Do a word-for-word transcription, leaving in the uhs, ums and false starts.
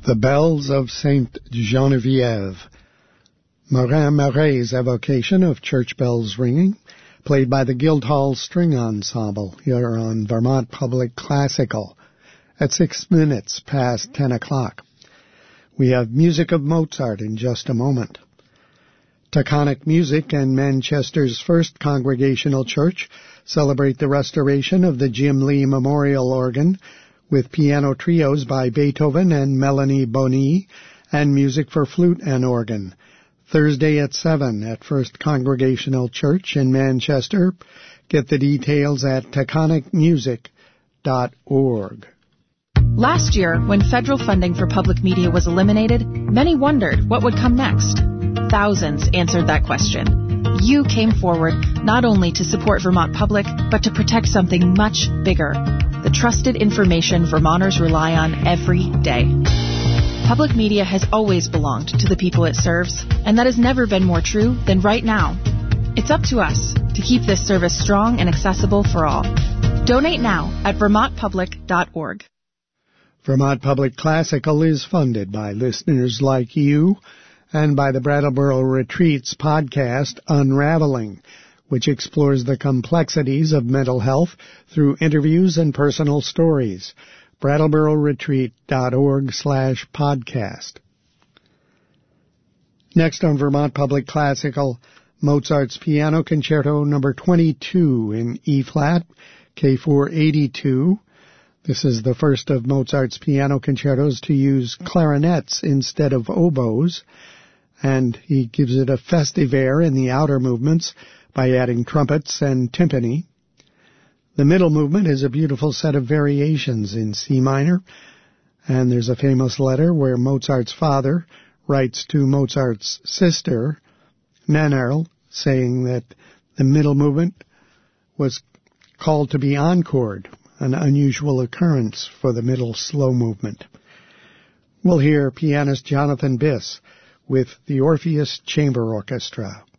The Bells of Saint Genevieve. Morin Marais' evocation of church bells ringing, played by the Guildhall String Ensemble here on Vermont Public Classical at six minutes past ten o'clock. We have music of Mozart in just a moment. Taconic Music and Manchester's First Congregational Church celebrate the restoration of the Jim Lee Memorial Organ with piano trios by Beethoven and Melanie Boni and music for flute and organ. Thursday at seven at First Congregational Church in Manchester. Get the details at taconic music dot org. Last year, when federal funding for public media was eliminated, many wondered what would come next. Thousands answered that question. You came forward not only to support Vermont Public, but to protect something much bigger, the trusted information Vermonters rely on every day. Public media has always belonged to the people it serves, and that has never been more true than right now. It's up to us to keep this service strong and accessible for all. Donate now at vermont public dot org. Vermont Public Classical is funded by listeners like you and by the Brattleboro Retreats podcast, Unraveling, which explores the complexities of mental health through interviews and personal stories. brattleboro retreat dot org slash podcast. Next on Vermont Public Classical, Mozart's Piano Concerto number twenty-two in E-flat, K four eighty-two. This is the first of Mozart's piano concertos to use clarinets instead of oboes, and he gives it a festive air in the outer movements by adding trumpets and timpani. The middle movement is a beautiful set of variations in C minor, and there's a famous letter where Mozart's father writes to Mozart's sister, Nannerl, saying that the middle movement was called to be encored, an unusual occurrence for the middle slow movement. We'll hear pianist Jonathan Biss with the Orpheus Chamber Orchestra.